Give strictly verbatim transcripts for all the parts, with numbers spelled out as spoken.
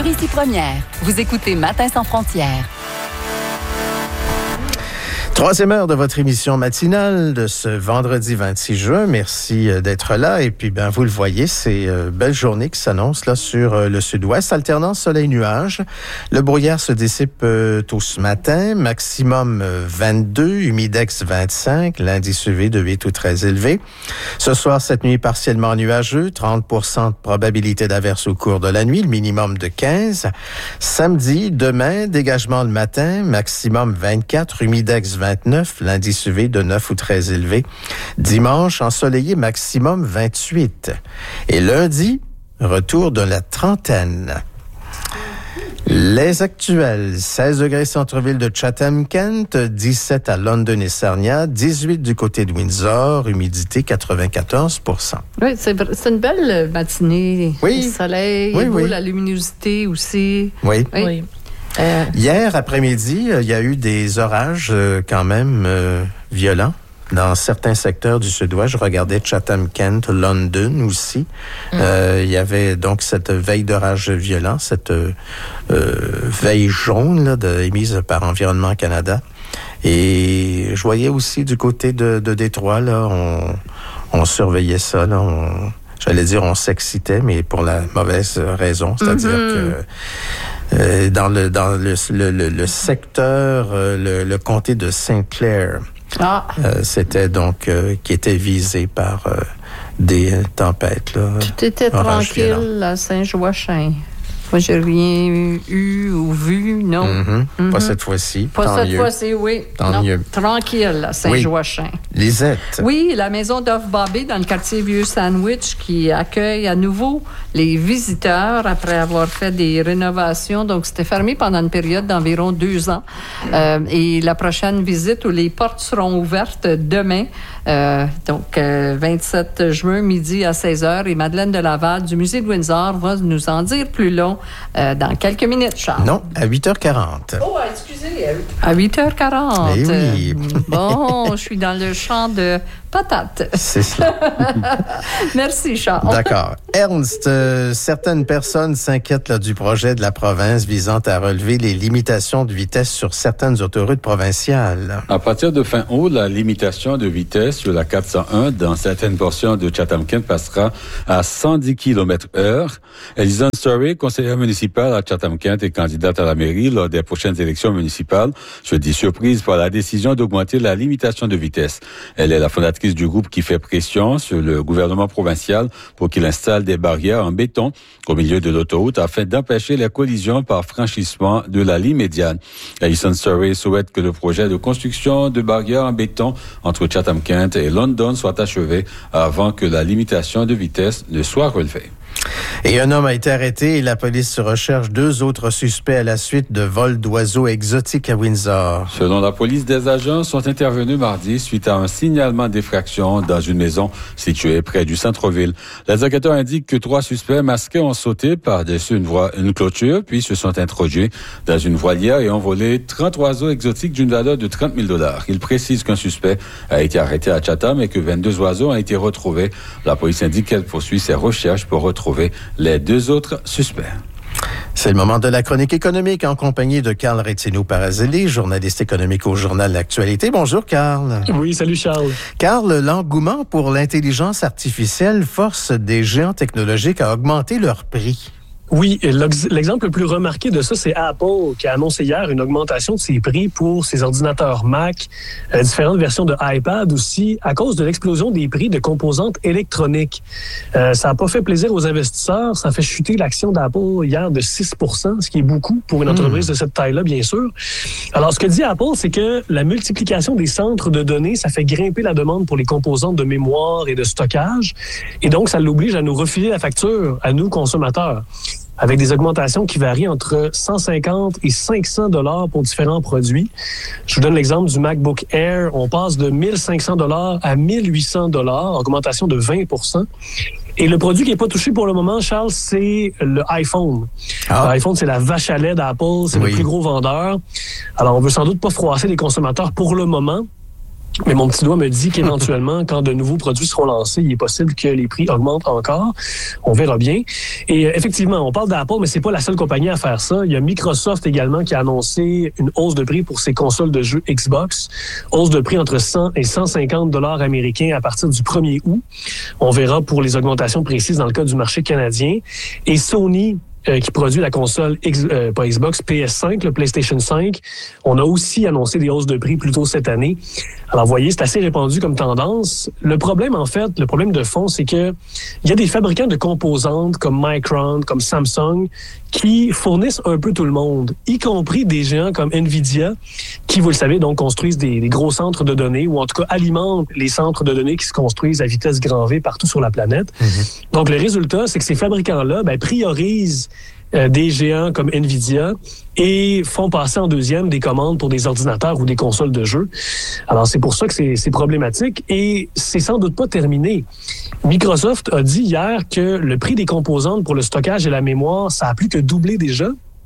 sur Ici Première. Vous écoutez Matin sans frontières. Troisième heure de votre émission matinale de ce vendredi vingt-six juin. Merci d'être là. Et puis, ben, vous le voyez, c'est une belle journée qui s'annonce là sur le sud-ouest. Alternance soleil-nuage. Le brouillard se dissipe euh, tôt ce matin. Maximum vingt-deux, humidex vingt-cinq, l'indice U V de huit ou très élevé. Ce soir, cette nuit, partiellement nuageux. trente pour cent de probabilité d'averse au cours de la nuit. Le minimum de quinze. Samedi, demain, dégagement le matin. Maximum vingt-quatre, humidex vingt-neuf, l'indice U V de neuf ou très élevé. Dimanche, ensoleillé, maximum vingt-huit. Et lundi, retour de la trentaine. Les actuels, seize degrés centre-ville de Chatham-Kent, dix-sept à London et Sarnia, dix-huit du côté de Windsor, humidité quatre-vingt-quatorze pour cent. Oui, c'est, c'est une belle matinée. Oui. Le soleil, oui, beau, oui. La luminosité aussi. Oui. Oui. oui. Euh, Hier après-midi, il y a eu des orages euh, quand même euh, violents dans certains secteurs du sud-ouest. Je regardais Chatham-Kent, London aussi. Mm. Euh, il y avait donc cette veille d'orage violent, cette euh, veille jaune là, de, émise par Environnement Canada. Et je voyais aussi du côté de, de Détroit, là, on, on surveillait ça, là, on, j'allais dire on s'excitait, mais pour la mauvaise raison, c'est-à-dire mm-hmm. que Euh, dans le dans le le, le, le secteur euh, le, le comté de Saint Clair, ah. euh, c'était donc euh, qui était visé par euh, des tempêtes là. Tout était tranquille violent. À Saint-Joachim. Moi, j'ai rien eu ou vu, non. Mm-hmm. Mm-hmm. Pas cette fois-ci. Pas Tant cette mieux. fois-ci, oui. Tant non, mieux. Tranquille à Saint-Joachim. Oui. Lisette. Oui, la maison d'Off Bobby dans le quartier Vieux-Sandwich qui accueille à nouveau les visiteurs après avoir fait des rénovations. Donc, c'était fermé pendant une période d'environ deux ans. Euh, et la prochaine visite où les portes seront ouvertes demain, euh, donc euh, vingt-sept juin, midi à seize heures. Et Madeleine de Laval du Musée de Windsor va nous en dire plus long euh, dans quelques minutes, Charles. Non, à huit heures quarante. Oh, excusez, à huit heures quarante. Eh oui. Bon, je suis dans le champ de patates. C'est ça. Merci, Charles. D'accord. Ernst, euh, certaines personnes s'inquiètent là, du projet de la province visant à relever les limitations de vitesse sur certaines autoroutes provinciales. À partir de fin août, la limitation de vitesse sur la quatre cent un dans certaines portions de Chatham-Kent passera à cent dix kilomètres heure. Alison Story, conseillère municipale à Chatham-Kent et candidate à la mairie lors des prochaines élections municipales, se dit surprise par la décision d'augmenter la limitation de vitesse. Elle est la fondatrice du groupe qui fait pression sur le gouvernement provincial pour qu'il installe des barrières en béton au milieu de l'autoroute afin d'empêcher les collisions par franchissement de la ligne médiane. Alison Surrey souhaite que le projet de construction de barrières en béton entre Chatham-Kent et London soit achevé avant que la limitation de vitesse ne soit relevée. Et un homme a été arrêté et la police recherche deux autres suspects à la suite de vols d'oiseaux exotiques à Windsor. Selon la police, des agents sont intervenus mardi suite à un signalement d'effraction dans une maison située près du centre-ville. Les enquêteurs indiquent que trois suspects masqués ont sauté par-dessus une, voie, une clôture, puis se sont introduits dans une voilière et ont volé trente oiseaux exotiques d'une valeur de trente mille dollars. Ils précisent qu'un suspect a été arrêté à Chatham et que vingt-deux oiseaux ont été retrouvés. La police indique qu'elle poursuit ses recherches pour retrouver les deux autres suspects. C'est le moment de la chronique économique en compagnie de Carl Rétino-Parazelli, journaliste économique au journal L'Actualité. Bonjour, Carl. Oui, salut, Charles. Carl, l'engouement pour l'intelligence artificielle force des géants technologiques à augmenter leur prix. Oui, l'exemple le plus remarqué de ça, c'est Apple qui a annoncé hier une augmentation de ses prix pour ses ordinateurs Mac, euh, différentes versions de iPad aussi, à cause de l'explosion des prix de composantes électroniques. Euh, ça n'a pas fait plaisir aux investisseurs, ça a fait chuter l'action d'Apple hier de six pour cent, ce qui est beaucoup pour une entreprise mmh. de cette taille-là, bien sûr. Alors, ce que dit Apple, c'est que la multiplication des centres de données, ça fait grimper la demande pour les composantes de mémoire et de stockage, et donc ça l'oblige à nous refiler la facture, à nous, consommateurs, avec des augmentations qui varient entre cent cinquante et cinq cents dollars pour différents produits. Je vous donne l'exemple du MacBook Air. On passe de mille cinq cents dollars à mille huit cents dollars, augmentation de vingt pour cent. Et le produit qui n'est pas touché pour le moment, Charles, c'est le iPhone. Ah. L'iPhone, c'est la vache à lait d'Apple, c'est oui. le plus gros vendeur. Alors, on veut sans doute pas froisser les consommateurs pour le moment. Mais mon petit doigt me dit qu'éventuellement, quand de nouveaux produits seront lancés, il est possible que les prix augmentent encore. On verra bien. Et euh, effectivement, on parle d'Apple, mais c'est pas la seule compagnie à faire ça. Il y a Microsoft également qui a annoncé une hausse de prix pour ses consoles de jeux Xbox. Hausse de prix entre cent et cent cinquante dollars américains à partir du premier août. On verra pour les augmentations précises dans le cas du marché canadien. Et Sony, Euh, qui produit la console X, euh, pas Xbox, P S cinq, le PlayStation cinq. On a aussi annoncé des hausses de prix plus tôt cette année. Alors, vous voyez, c'est assez répandu comme tendance. Le problème, en fait, le problème de fond, c'est que il y a des fabricants de composantes comme Micron, comme Samsung, qui fournissent un peu tout le monde, y compris des géants comme Nvidia, qui, vous le savez, donc construisent des, des gros centres de données, ou en tout cas alimentent les centres de données qui se construisent à vitesse grand V partout sur la planète. Mm-hmm. Donc, le résultat, c'est que ces fabricants-là ben, priorisent Euh, des géants comme Nvidia et font passer en deuxième des commandes pour des ordinateurs ou des consoles de jeux. Alors, c'est pour ça que c'est, c'est problématique et c'est sans doute pas terminé. Microsoft a dit hier que le prix des composantes pour le stockage et la mémoire, ça a plus que doublé déjà.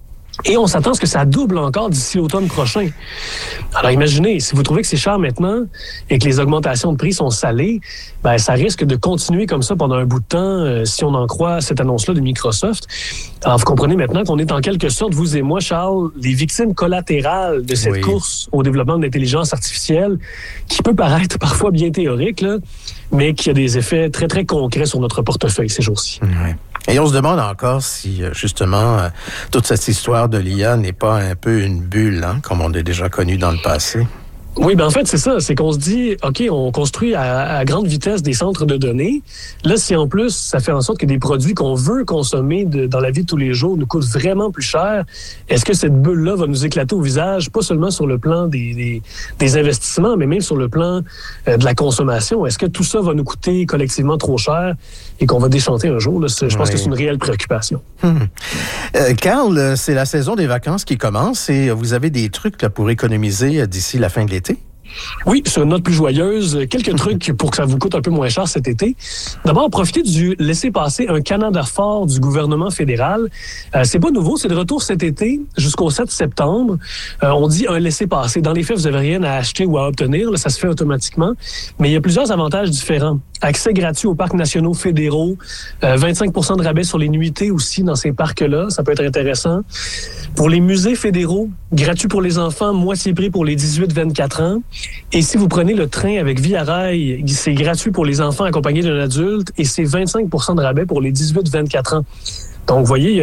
Et on s'attend à ce que ça double encore d'ici l'automne prochain. Alors imaginez, si vous trouvez que c'est cher maintenant et que les augmentations de prix sont salées, ben ça risque de continuer comme ça pendant un bout de temps euh, si on en croit cette annonce-là de Microsoft. Alors vous comprenez maintenant qu'on est en quelque sorte, vous et moi, Charles, les victimes collatérales de cette oui. course au développement de l'intelligence artificielle qui peut paraître parfois bien théorique, là, mais qui a des effets très, très concrets sur notre portefeuille ces jours-ci. Oui. Et on se demande encore si, justement, toute cette histoire de l'I A n'est pas un peu une bulle, hein, comme on l'a déjà connu dans le passé. Oui, ben en fait, c'est ça. C'est qu'on se dit, OK, on construit à, à grande vitesse des centres de données. Là, si en plus, ça fait en sorte que des produits qu'on veut consommer de, dans la vie de tous les jours nous coûtent vraiment plus cher, est-ce que cette bulle-là va nous éclater au visage, pas seulement sur le plan des, des, des investissements, mais même sur le plan euh, de la consommation? Est-ce que tout ça va nous coûter collectivement trop cher et qu'on va déchanter un jour? Là, je pense oui. que c'est une réelle préoccupation. Hum. Euh, Carl, c'est la saison des vacances qui commence et vous avez des trucs là, pour économiser d'ici la fin de l'été? Oui, sur une note plus joyeuse, quelques trucs pour que ça vous coûte un peu moins cher cet été. D'abord, profitez du laissez-passer un Canada fort du gouvernement fédéral. Euh, c'est pas nouveau, c'est de retour cet été jusqu'au sept septembre. Euh, on dit un laissez-passer. Dans les faits, vous n'avez rien à acheter ou à obtenir, là, ça se fait automatiquement. Mais il y a plusieurs avantages différents. Accès gratuit aux parcs nationaux fédéraux, euh, vingt-cinq pour cent de rabais sur les nuitées aussi dans ces parcs-là, ça peut être intéressant. Pour les musées fédéraux, gratuit pour les enfants, moitié prix pour les dix-huit vingt-quatre ans. Et si vous prenez le train avec Via Rail, c'est gratuit pour les enfants accompagnés d'un adulte et c'est vingt-cinq pour cent de rabais pour les dix-huit vingt-quatre ans. Donc, vous voyez,